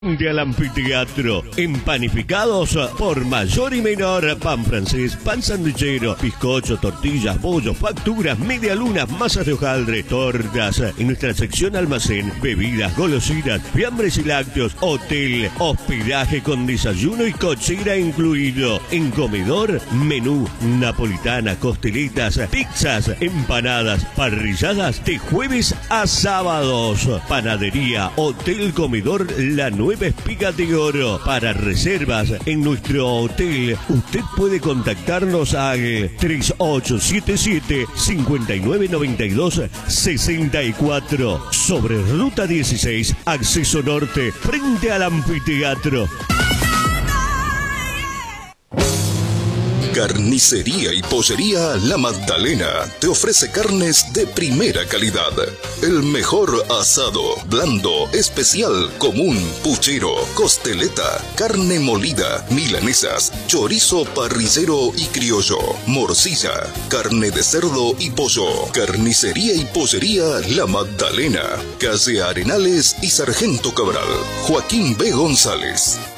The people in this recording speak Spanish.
De al anfiteatro, empanificados por mayor y menor, pan francés, pan sandwichero, bizcocho, tortillas, bollos, facturas, medialunas, masas de hojaldre, tortas. En nuestra sección almacén, bebidas, golosinas, fiambres y lácteos, hotel, hospedaje con desayuno y cochera incluido. En comedor, menú, napolitana, costeletas, pizzas, empanadas, parrilladas de jueves a sábados. Panadería, hotel, comedor, La Nueva Espiga de Oro. Para reservas en nuestro hotel, usted puede contactarnos al 3877-5992-64 sobre Ruta 16, Acceso Norte, frente al anfiteatro. Carnicería y Pollería La Magdalena te ofrece carnes de primera calidad. El mejor asado, blando, especial, común, puchero, costeleta, carne molida, milanesas, chorizo parrillero y criollo, morcilla, carne de cerdo y pollo. Carnicería y Pollería La Magdalena, calle Arenales y Sargento Cabral. Joaquín B. González.